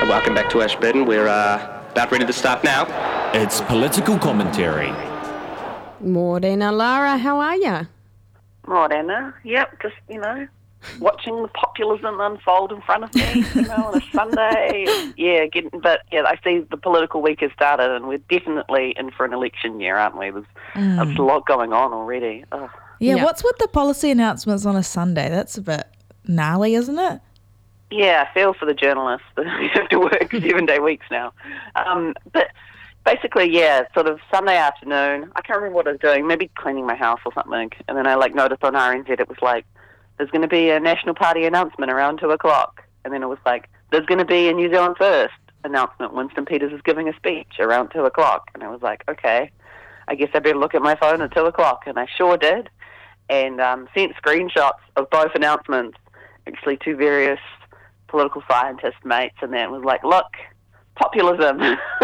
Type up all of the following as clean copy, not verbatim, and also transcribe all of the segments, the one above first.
Welcome back to Ashburton. We're about ready to start now. It's political commentary. Morena Lara, how are ya? Morena, yep, just, watching the populism unfold in front of me, on a Sunday. I see the political week has started and we're definitely in for an election year, aren't we? There's a lot going on already. Ugh. Yeah, what's with the policy announcements on a Sunday? That's a bit gnarly, isn't it? Yeah, I feel for the journalists that have to work 7-day weeks now. But basically, sort of Sunday afternoon, I can't remember what I was doing, maybe cleaning my house or something, and then I noticed on RNZ it was there's going to be a National Party announcement around 2 o'clock, and then it was there's going to be a New Zealand First announcement. Winston Peters is giving a speech around 2 o'clock, and I was okay, I guess I better look at my phone at 2 o'clock, and I sure did, and sent screenshots of both announcements, actually to various political scientist mates, and then was look, populism.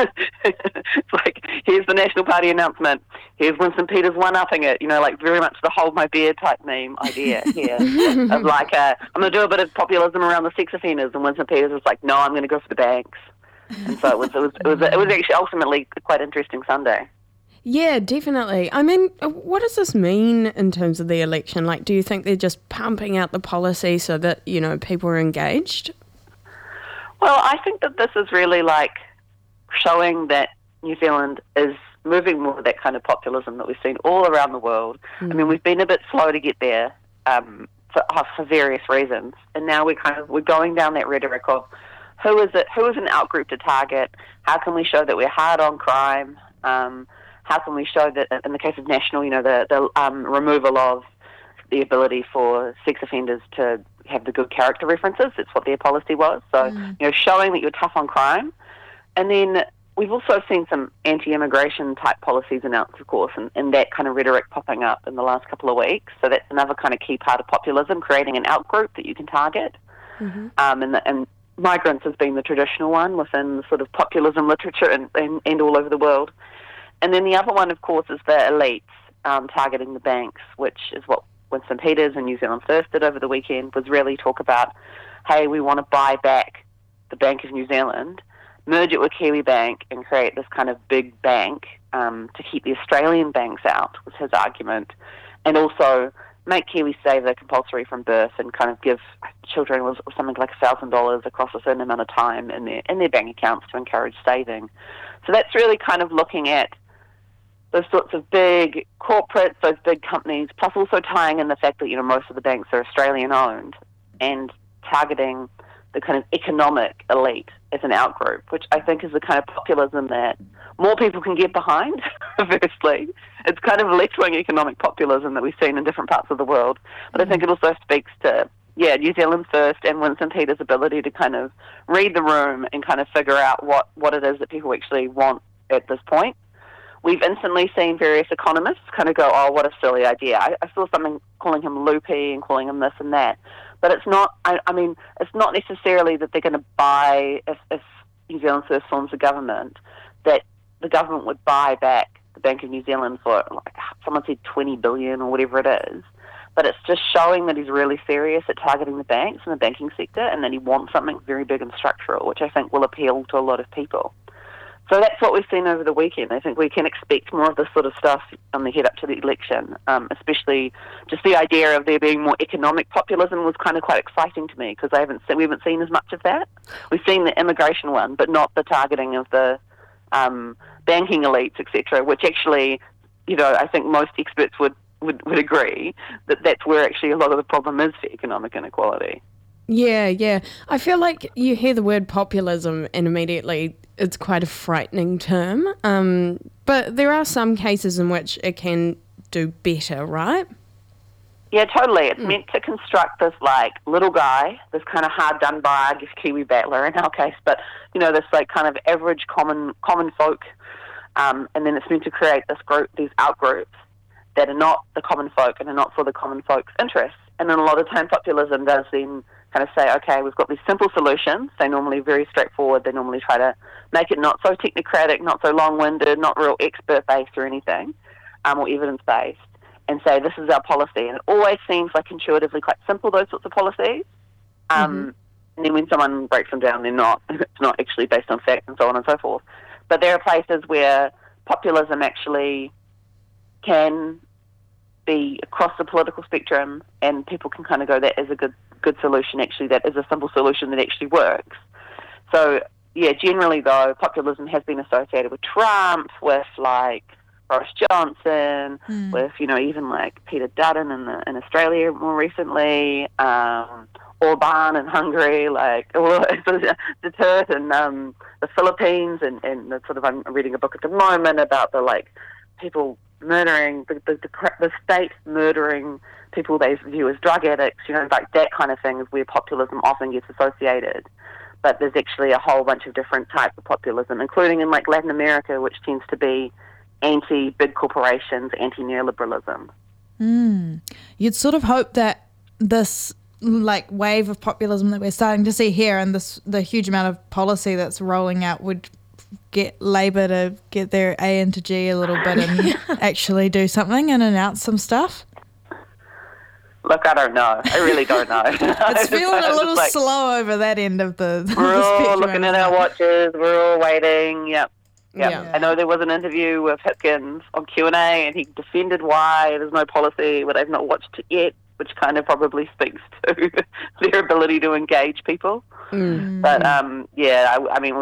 It's here's the National Party announcement, here's Winston Peters one-upping it, very much the hold my beer type meme idea here of I'm going to do a bit of populism around the sex offenders, and Winston Peters was no, I'm going to go for the banks. And so it was actually ultimately quite interesting Sunday. Yeah, definitely. I mean, what does this mean in terms of the election? Do you think they're just pumping out the policy so that, people are engaged? Well, I think that this is really showing that New Zealand is moving more to that kind of populism that we've seen all around the world. I mean, we've been a bit slow to get there for various reasons, and now we're going down that rhetoric of who is an outgroup to target? How can we show that we're hard on crime? How can we show that, in the case of National, the removal of the ability for sex offenders to have the good character references? That's what their policy was. So, showing that you're tough on crime. And then we've also seen some anti-immigration type policies announced, of course, and that kind of rhetoric popping up in the last couple of weeks. So that's another kind of key part of populism, creating an outgroup that you can target. Mm-hmm. And migrants has been the traditional one within the sort of populism literature and all over the world. And then the other one, of course, is the elites targeting the banks, which is what Winston Peters and New Zealand First did over the weekend, was really talk about, hey, we want to buy back the Bank of New Zealand, merge it with Kiwi Bank and create this kind of big bank to keep the Australian banks out, was his argument, and also make KiwiSaver compulsory from birth and kind of give children something like $1,000 across a certain amount of time in their bank accounts to encourage saving. So that's really kind of looking at those sorts of big corporates, those big companies, plus also tying in the fact that, most of the banks are Australian-owned and targeting the kind of economic elite as an outgroup, which I think is the kind of populism that more people can get behind, firstly. It's kind of left-wing economic populism that we've seen in different parts of the world. But I think it also speaks to, New Zealand First and Winston Peters' ability to kind of read the room and kind of figure out what it is that people actually want at this point. We've instantly seen various economists kind of go, oh, what a silly idea. I saw something calling him loopy and calling him this and that. But it's not, it's not necessarily that they're going to buy, if New Zealand First forms a government, that the government would buy back the Bank of New Zealand for, someone said 20 billion or whatever it is. But it's just showing that he's really serious at targeting the banks and the banking sector, and that he wants something very big and structural, which I think will appeal to a lot of people. So that's what we've seen over the weekend. I think we can expect more of this sort of stuff on the head up to the election, especially just the idea of there being more economic populism was kind of quite exciting to me, because we haven't seen as much of that. We've seen the immigration one, but not the targeting of the banking elites, etc., which actually, I think most experts would agree that that's where actually a lot of the problem is for economic inequality. Yeah. I feel like you hear the word populism and immediately it's quite a frightening term. But there are some cases in which it can do better, right? Yeah, totally. It's meant to construct this little guy, this kind of hard done by, I guess, Kiwi battler in our case, but this kind of average common folk, and then it's meant to create this group, these outgroups that are not the common folk and are not for the common folks' interests. And then a lot of time populism does then kind of say, okay, we've got these simple solutions. They're normally very straightforward. They normally try to make it not so technocratic, not so long-winded, not real expert-based or anything, or evidence-based, and say, this is our policy. And it always seems intuitively quite simple, those sorts of policies. And then when someone breaks them down, they're not. It's not actually based on fact and so on and so forth. But there are places where populism actually can be across the political spectrum, and people can kind of go, that is a good solution, actually. That is a simple solution that actually works. So, yeah, generally, though, populism has been associated with Trump, with, like, Boris Johnson, with, even, like, Peter Dutton in Australia more recently, Orban in Hungary, like, Duterte in the Philippines, and the sort of, I'm reading a book at the moment about the, like, people murdering, the state murdering people they view as drug addicts, like that kind of thing is where populism often gets associated. But there's actually a whole bunch of different types of populism, including in, like, Latin America, which tends to be anti-big corporations, anti-neoliberalism. You'd sort of hope that this, like, wave of populism that we're starting to see here and the huge amount of policy that's rolling out would get Labour to get their A into G a little bit and actually do something and announce some stuff. Look, I don't know. I really don't know. It's feeling a little slow over that end of the We're all spectrum, looking at our watches. We're all waiting. Yep. Yeah. I know there was an interview with Hipkins on Q&A, and he defended why there's no policy, but I've not watched it yet, which kind of probably speaks to their ability to engage people. But, I mean,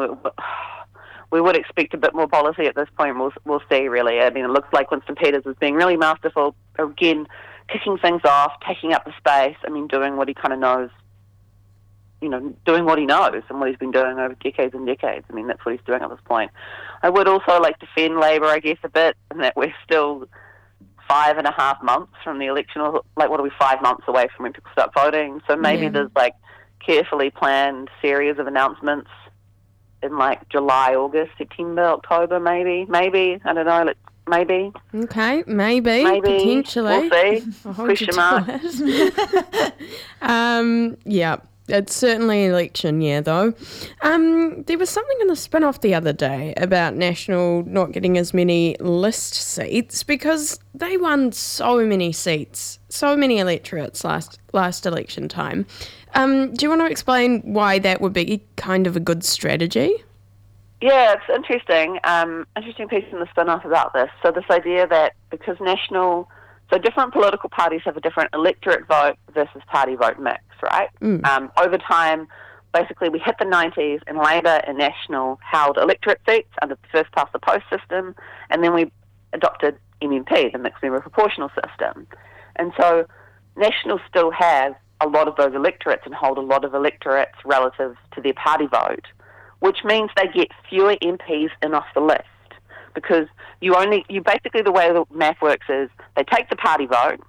we would expect a bit more policy at this point. We'll see, really. I mean, it looks like Winston Peters is being really masterful, again, kicking things off, taking up the space, doing what he kind of knows, doing what he knows and what he's been doing over decades and decades. I mean, that's what he's doing at this point. I would also like to defend Labour, I guess, a bit, in that we're still 5.5 months from the election, or, like, what are we, 5 months away from when people start voting? So maybe there's, like, carefully planned series of announcements in, like, July, August, September, October, maybe, I don't know, maybe. Okay, maybe, potentially. We'll see. I'll hold you Question to mark. it. Yeah, it's certainly election year, though. There was something in the spin-off the other day about National not getting as many list seats because they won so many seats, so many electorates last election time. Do you want to explain why that would be kind of a good strategy? Yeah, it's interesting. Interesting piece in the spin-off about this. So this idea that because different political parties have a different electorate vote versus party vote mix, right? Over time, basically we hit the 90s and Labour and National held electorate seats under the first past the post system, and then we adopted MMP, the mixed member proportional system. And so National still have a lot of those electorates and hold a lot of electorates relative to their party vote, which means they get fewer MPs in off the list. Because you basically, the way the math works is they take the party vote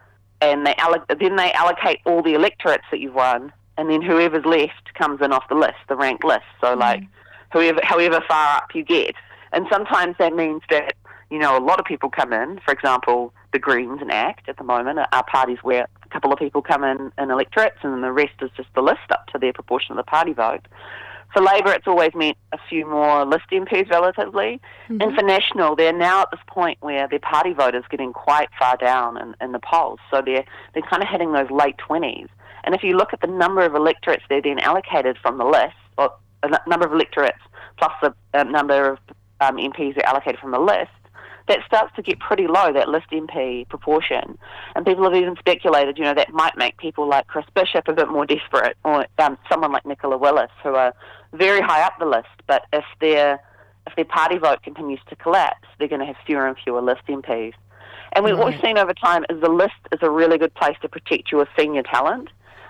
and then they allocate all the electorates that you've won, and then whoever's left comes in off the list, the ranked list. So like however far up you get. And sometimes that means that, a lot of people come in. For example, the Greens and ACT at the moment are parties where a couple of people come in electorates and then the rest is just the list up to their proportion of the party vote. For Labour, it's always meant a few more list MPs relatively. And for National, they're now at this point where their party vote is getting quite far down in the polls. So they're kind of hitting those late 20s. And if you look at the number of electorates they're then allocated from the list, or a number of electorates plus the number of MPs they're allocated from the list, that starts to get pretty low, that list MP proportion. And people have even speculated, that might make people like Chris Bishop a bit more desperate, or someone like Nicola Willis, who are very high up the list. But if their party vote continues to collapse, they're going to have fewer and fewer list MPs. And what we've seen over time is the list is a really good place to protect your senior talent,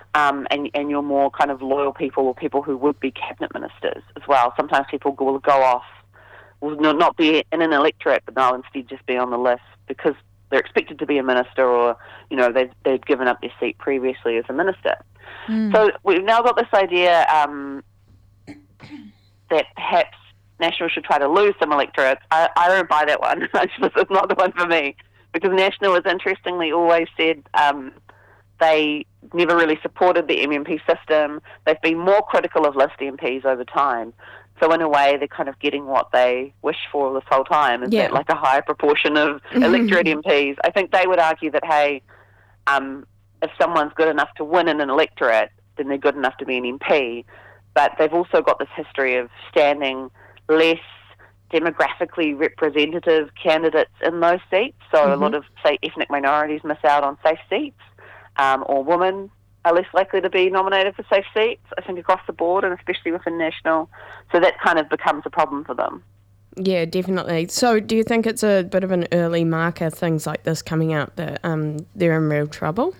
and your more kind of loyal people, or people who would be cabinet ministers as well. Sometimes people will go off, will not be in an electorate, but they'll instead just be on the list because they're expected to be a minister, or they've given up their seat previously as a minister. So we've now got this idea that perhaps National should try to lose some electorates. I don't buy that one. It's not the one for me, because National has interestingly always said they never really supported the MMP system. They've been more critical of list MPs over time. So in a way, they're kind of getting what they wish for this whole time, is that like a higher proportion of electorate MPs. I think they would argue that, hey, if someone's good enough to win in an electorate, then they're good enough to be an MP. But they've also got this history of standing less demographically representative candidates in those seats. So a lot of, say, ethnic minorities miss out on safe seats, or women are less likely to be nominated for safe seats, I think, across the board, and especially within national. So that kind of becomes a problem for them. Yeah, definitely. So do you think it's a bit of an early marker, things like this coming out, that they're in real trouble?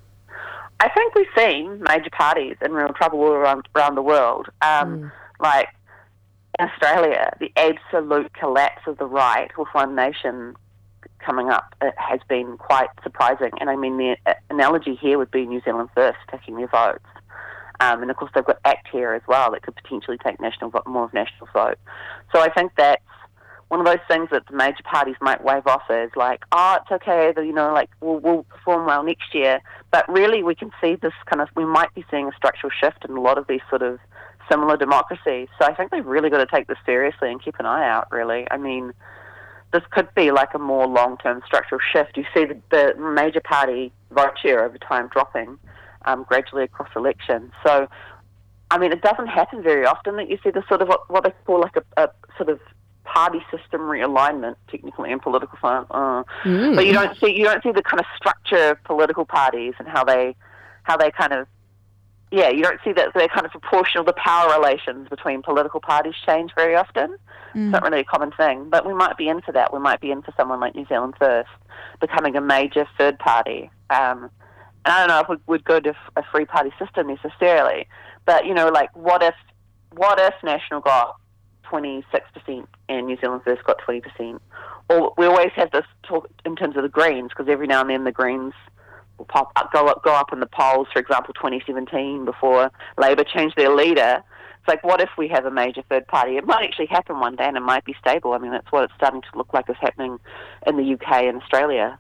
I think we've seen major parties in real trouble all around the world. Like in Australia, the absolute collapse of the right with One Nation coming up, it has been quite surprising. And I mean, the analogy here would be New Zealand First taking their votes. And of course, they've got ACT here as well that could potentially take more of national vote. So I think that's one of those things that the major parties might wave off as like, oh, it's okay, like we'll perform well next year. But really, we can see this we might be seeing a structural shift in a lot of these sort of similar democracies. So I think they've really got to take this seriously and keep an eye out, really. I mean, this could be like a more long-term structural shift. You see the major party vote share over time dropping gradually across elections. So, I mean, it doesn't happen very often that you see the sort of what they call like a sort of party system realignment, technically in political science. But you don't see the kind of structure of political parties and how they kind of, you don't see that they're kind of proportional. The power relations between political parties change very often. It's not really a common thing, but we might be in for that. We might be in for someone like New Zealand First becoming a major third party. And I don't know if we would go to a free party system necessarily, but like what if National got 26% and New Zealand First got 20%? Or we always have this talk in terms of the Greens, because every now and then the Greens will go up in the polls. For example, 2017, before Labor changed their leader. It's like, what if we have a major third party? It might actually happen one day and it might be stable. I mean, that's what it's starting to look like is happening in the UK and Australia.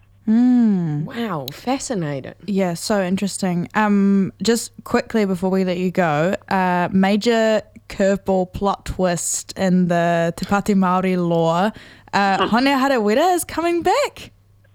Wow, fascinating. Yeah, so interesting. Just quickly before we let you go, major curveball plot twist in the Te Pāti Māori law. Hone Harawira is coming back.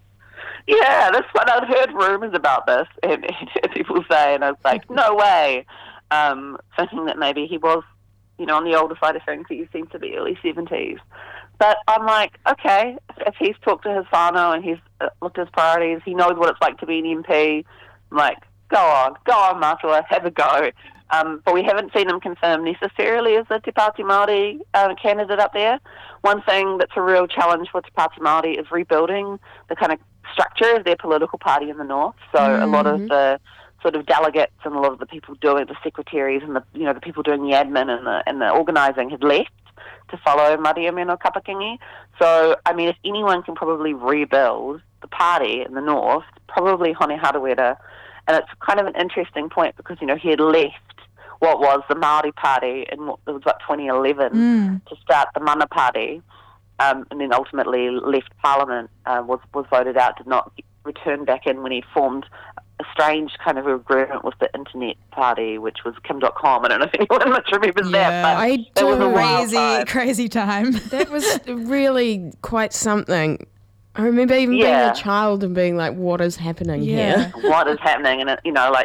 Yeah, that's what I'd heard rumours about this, and people say, and I was like, no way. Thinking that maybe he was, on the older side of things. He seemed to be early 70s. But I'm like, okay, if he's talked to his whānau and he's looked at his priorities, he knows what it's like to be an MP. I'm like, go on, Matua, have a go. But we haven't seen him confirmed necessarily as a Te Pāti Māori candidate up there. One thing that's a real challenge for Te Pāti Māori is rebuilding the kind of structure of their political party in the north. So a lot of the sort of delegates and a lot of the people doing the secretaries and the people doing the admin and the organising had left to follow Maria Meno Kapakingi. So, I mean, if anyone can probably rebuild the party in the north, probably Hone Harawira. And it's kind of an interesting point because, he had left what was the Māori Party in what was about 2011 to start the Mana Party, and then ultimately left Parliament, was voted out, did not return back in when he formed a strange kind of agreement with the Internet Party, which was Kim.com. I don't know if anyone much remembers that, but I that was a do. wild time. Crazy time. That was really quite something. I remember even being a child and being like, what is happening here? What is happening? And,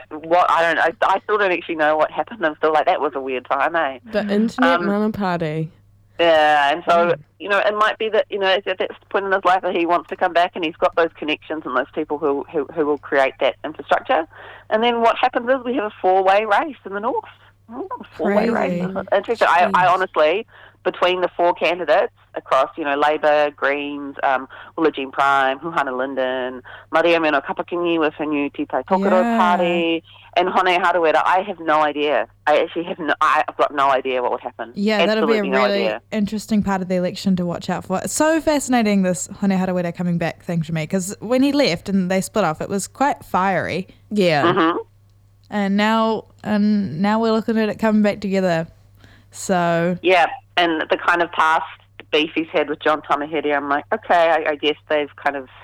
I still don't actually know what happened. I'm still like, that was a weird time, eh? The Internet Mana Party. Yeah, and so, it might be that, at that point in his life that he wants to come back and he's got those connections and those people who will create that infrastructure. And then what happens is we have a four-way race in the north. Four-way race. Interesting. I honestly, between the four candidates across, Labour, Greens, Jean Prime, Huhana Linden, Maria Meno Kapakingi with her new Te Tai Tokoro Party, and Hone Harawira, I have no idea. I've got no idea what would happen. Yeah, that'll be a Absolutely really interesting part of the election to watch out for. It's so fascinating, this Hone Harawira coming back thing to me, because when he left and they split off, it was quite fiery. Yeah. Mm-hmm. And now we're looking at it coming back together. So yeah, and the kind of past beef he's had with John Tamahere, I'm like, okay, I guess they've kind of,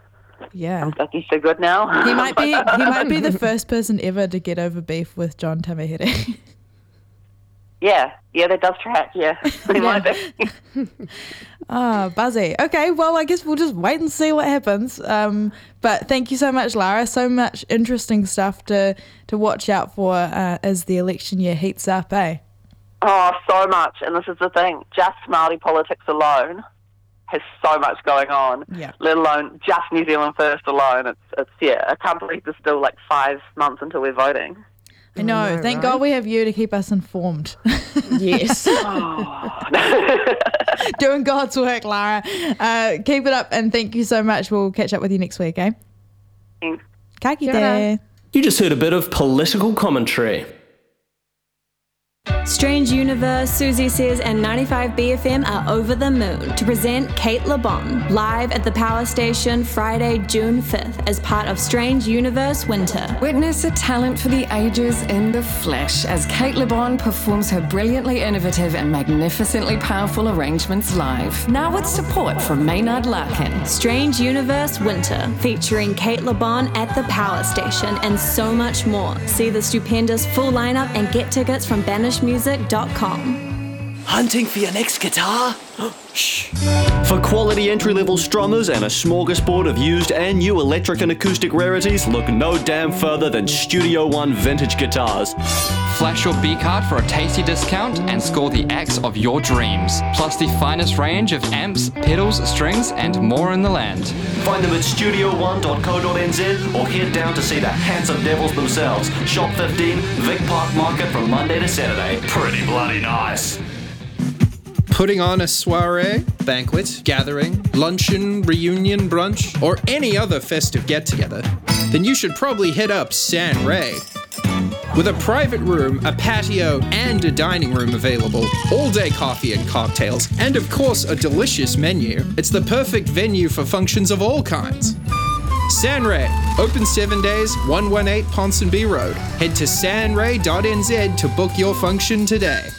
I guess they're good now. he might be the first person ever to get over beef with John Tamahere. Yeah, that does track, yeah. They might be. Buzzy. Okay, well, I guess we'll just wait and see what happens. But thank you so much, Lara. So much interesting stuff to watch out for as the election year heats up, eh? Oh, so much. And this is the thing. Just Māori politics alone has so much going on, let alone just New Zealand First alone. It's I can't believe there's still like 5 months until we're voting. I know. Thank God we have you to keep us informed. Yes. Doing God's work, Lara. Keep it up and thank you so much. We'll catch up with you next week, eh? Thanks. Ka kite. You just heard a bit of political commentary. Strange Universe, Susie Says, and 95BFM are over the moon to present Kate LeBon live at the Power Station Friday, June 5th as part of Strange Universe Winter. Witness a talent for the ages in the flesh as Kate LeBon performs her brilliantly innovative and magnificently powerful arrangements live. Now with support from Maynard Larkin. Strange Universe Winter, featuring Kate LeBon at the Power Station and so much more. See the stupendous full lineup and get tickets from banishmusic.com. Hunting for your next guitar? Shh. For quality entry-level strummers and a smorgasbord of used and new electric and acoustic rarities, look no damn further than Studio One Vintage Guitars. Flash your B-card for a tasty discount and score the axe of your dreams. Plus the finest range of amps, pedals, strings, and more in the land. Find them at studio1.co.nz or head down to see the handsome devils themselves. Shop 15, Vic Park Market from Monday to Saturday. Pretty bloody nice. Putting on a soiree, banquet, gathering, luncheon, reunion, brunch, or any other festive get-together, then you should probably hit up San Ray. With a private room, a patio, and a dining room available, all-day coffee and cocktails, and of course a delicious menu, it's the perfect venue for functions of all kinds. San Ray, open 7 days, 118 Ponsonby Road. Head to sanray.nz to book your function today.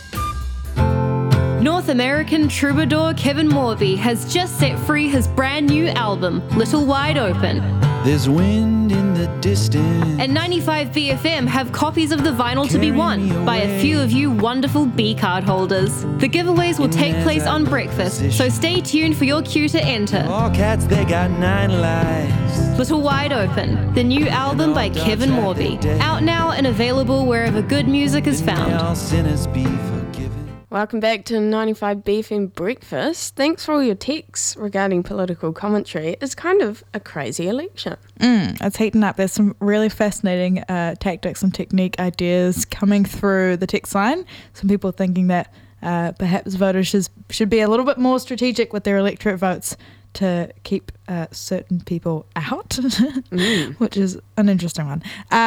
North American troubadour Kevin Morby has just set free his brand new album, Little Wide Open. There's wind in the distance. And 95BFM have copies of the vinyl to be won by a few of you wonderful B-card holders. The giveaways will take place on breakfast, so stay tuned for your cue to enter. All cats, they got 9 lives. Little Wide Open, the new album by Kevin Morby. Out now and available wherever good music is found. All sinners be forgiven. Welcome back to 95BFM Breakfast. Thanks for all your texts regarding political commentary. It's kind of a crazy election. It's heating up. There's some really fascinating tactics and technique ideas coming through the text line. Some people thinking that perhaps voters should be a little bit more strategic with their electorate votes to keep certain people out, which is an interesting one.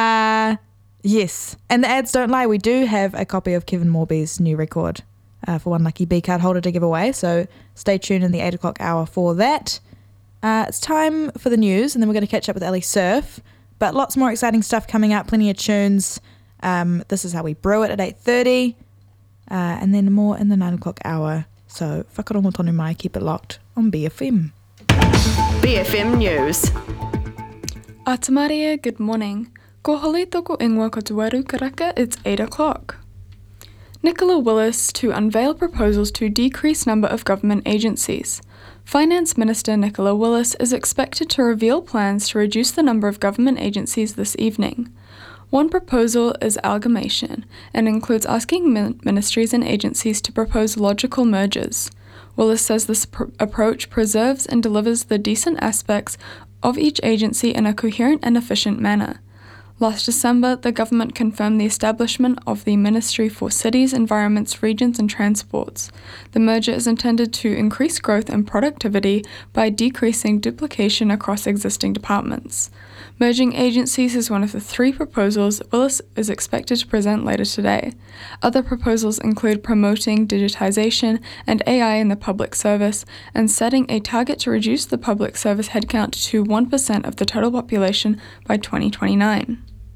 Yes, and the ads don't lie. We do have a copy of Kevin Morby's new record for one lucky B-card holder to give away, so stay tuned in the 8 o'clock hour for that. It's time for the news, and then we're going to catch up with Ellie Surf, but lots more exciting stuff coming up, plenty of tunes. This is how we brew it at 8:30, and then more in the 9 o'clock hour. So whakarongo tonu mai, keep it locked on BFM. BFM News. Atamaria, good morning. Ko hole toko ingoa katuaru karaka, it's 8 o'clock. Nicola Willis to unveil proposals to decrease number of government agencies. Finance Minister Nicola Willis is expected to reveal plans to reduce the number of government agencies this evening. One proposal is amalgamation and includes asking ministries and agencies to propose logical mergers. Willis says this approach preserves and delivers the decent aspects of each agency in a coherent and efficient manner. Last December, the government confirmed the establishment of the Ministry for Cities, Environments, Regions and Transports. The merger is intended to increase growth and productivity by decreasing duplication across existing departments. Merging agencies is one of the 3 proposals Willis is expected to present later today. Other proposals include promoting digitisation and AI in the public service and setting a target to reduce the public service headcount to 1% of the total population by 2029.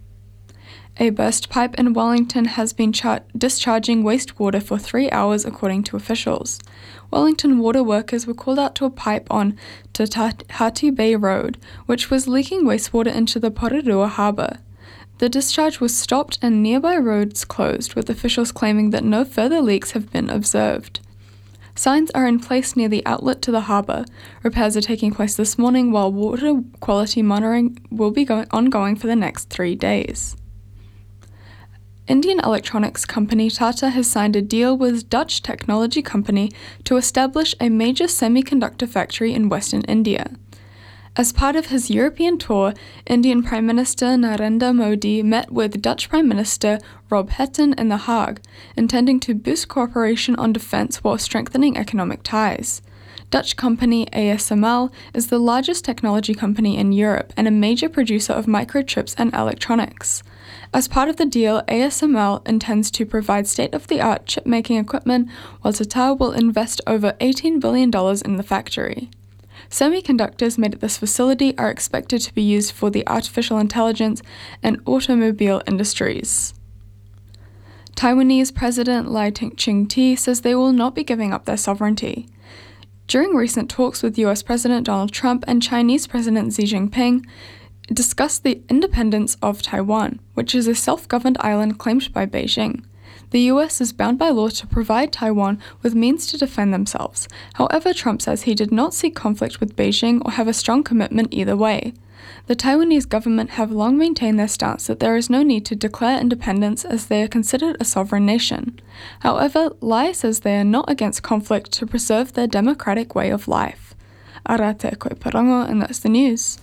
A burst pipe in Wellington has been discharging wastewater for 3 hours, according to officials. Wellington water workers were called out to a pipe on Te Hatu Bay Road, which was leaking wastewater into the Porirua Harbour. The discharge was stopped and nearby roads closed, with officials claiming that no further leaks have been observed. Signs are in place near the outlet to the harbour. Repairs are taking place this morning, while water quality monitoring will be ongoing for the next 3 days. Indian electronics company Tata has signed a deal with Dutch technology company to establish a major semiconductor factory in Western India. As part of his European tour, Indian Prime Minister Narendra Modi met with Dutch Prime Minister Rob Hatton in The Hague, intending to boost cooperation on defence while strengthening economic ties. Dutch company ASML is the largest technology company in Europe and a major producer of microchips and electronics. As part of the deal, ASML intends to provide state-of-the-art chip-making equipment, while Tata will invest over $18 billion in the factory. Semiconductors made at this facility are expected to be used for the artificial intelligence and automobile industries. Taiwanese President Lai Ching-te says they will not be giving up their sovereignty. During recent talks with US President Donald Trump and Chinese President Xi Jinping, discussed the independence of Taiwan, which is a self-governed island claimed by Beijing. The US is bound by law to provide Taiwan with means to defend themselves. However, Trump says he did not seek conflict with Beijing or have a strong commitment either way. The Taiwanese government have long maintained their stance that there is no need to declare independence as they are considered a sovereign nation. However, Lai says they are not against conflict to preserve their democratic way of life. Arate koe parongo, and that's the news.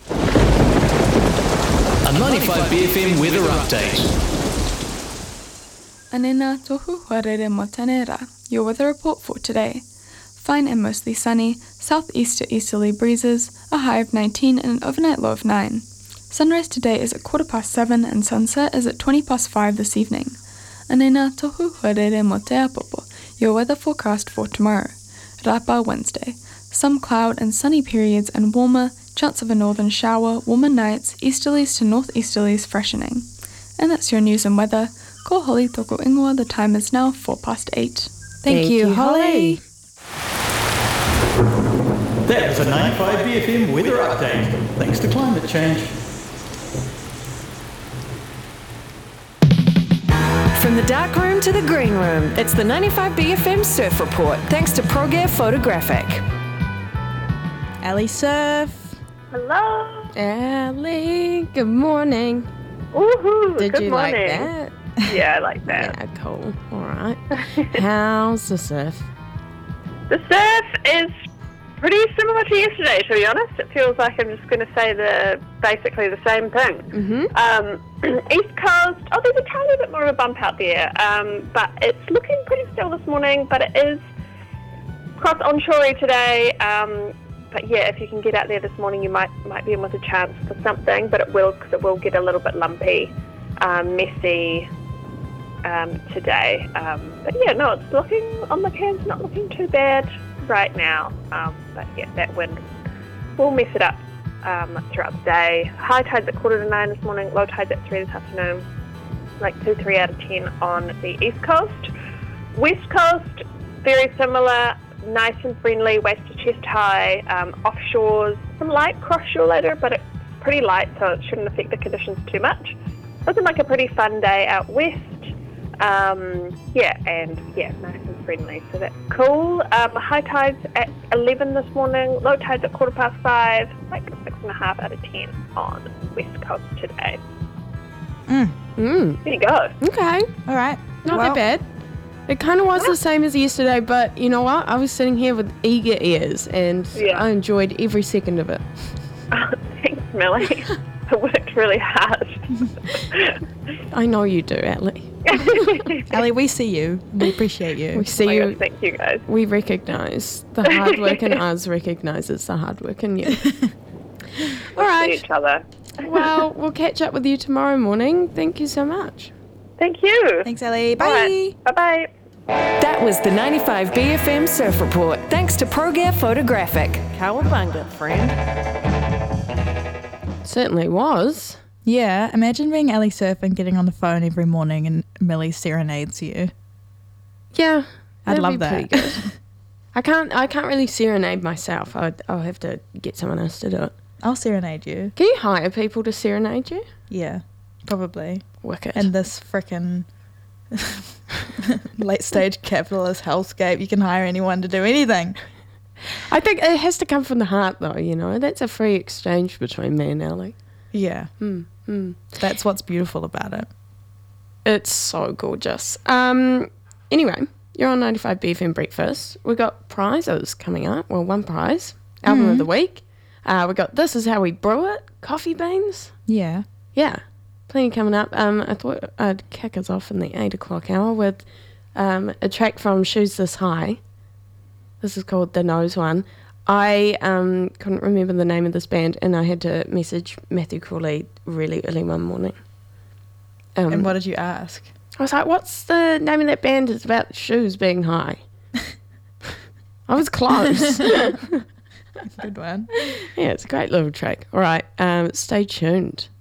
A 95 BFM weather update. Anena tohu harere motanera. Your weather report for today. Fine and mostly sunny, southeast to easterly breezes, a high of 19 and an overnight low of 9. Sunrise today is at 7:15 and sunset is at 5:20 this evening. Anena tohu harere motea popo. Your weather forecast for tomorrow. Rapa Wednesday. Some cloud and sunny periods and warmer, chance of a northern shower, warmer nights, easterlies to northeasterlies freshening. And that's your news and weather. Ko Holly toko ingoa, the time is now 8:04. Thank you, Holly. That was a 95 BFM weather update, thanks to climate change. From the dark room to the green room, it's the 95 BFM Surf Report, thanks to ProGear Photographic. Ellie Surf. Hello. Ellie, good morning. Woohoo! Did good you morning. like that? Yeah, I like that. Yeah, cool. All right. How's the surf? The surf is pretty similar to yesterday, to be honest. It feels like I'm just going to say basically the same thing. Mm-hmm. East Coast, there's a tiny bit more of a bump out there, but it's looking pretty still this morning, but it is cross onshore today. But yeah, if you can get out there this morning, you might be in with a chance for something, but it will get a little bit lumpy, messy today. But yeah, no, it's looking on the cans, not looking too bad right now. But yeah, that wind will mess it up throughout the day. High tides at 8:45 this morning, low tides at 3 this afternoon. Like 2-3 out of 10 on the East Coast. West Coast, very similar. Nice and friendly, waist to chest high, offshores, some light cross-shore later, but it's pretty light, so it shouldn't affect the conditions too much. Looking like a pretty fun day out west. Nice and friendly, so that's cool. High tides at 11 this morning, low tides at 5:15, like 6.5 out of 10 on West Coast today. There you go. Okay. All right. Not that bad. It kind of was the same as yesterday, but you know what? I was sitting here with eager ears, and I enjoyed every second of it. Thanks, Millie. I worked really hard. I know you do, Ellie. Ellie, we see you. We appreciate you. We see you. God, thank you, guys. We recognise the hard work in us recognises the hard work in you. All right. See each other. Well, we'll catch up with you tomorrow morning. Thank you so much. Thank you. Thanks, Ellie. Bye. Right. Bye-bye. That was the 95 BFM Surf Report, thanks to ProGear Photographic. Cowabunga, friend. Certainly was. Yeah, imagine being Ellie Surf and getting on the phone every morning and Millie serenades you. Yeah, I'd love be that. Pretty good. I can't really serenade myself. I'll have to get someone else to do it. I'll serenade you. Can you hire people to serenade you? Yeah. Probably. Wicked. In this frickin' late stage capitalist hellscape, you can hire anyone to do anything. I think it has to come from the heart, though, you know. That's a free exchange between me and Ellie. Yeah. That's what's beautiful about it. It's so gorgeous. Anyway, you're on 95 BFM Breakfast. We've got prizes coming up. Well, one prize, Album of the Week. We got This Is How We Brew It, Coffee Beans. Yeah. Yeah, plenty coming up. I thought I'd kick us off in the 8 o'clock hour with a track from Shoes This High. This is called The Nose One. I couldn't remember the name of this band, and I had to message Matthew Crawley really early one morning. And what did you ask? I was like, what's the name of that band? It's about shoes being high. I was close. Good one. Yeah, it's a great little track. All right, stay tuned.